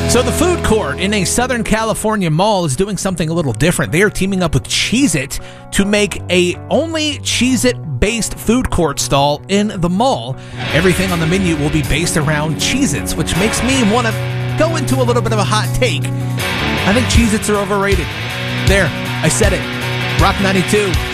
So the food court in a Southern California mall is doing something a little different. They are teaming up with Cheez-It to make a only Cheez-It based food court stall in the mall. Everything on the menu will be based around Cheez-Its, which makes me want to go into a little bit of a hot take. I think Cheez-Its are overrated. There, I said it. Rock 92.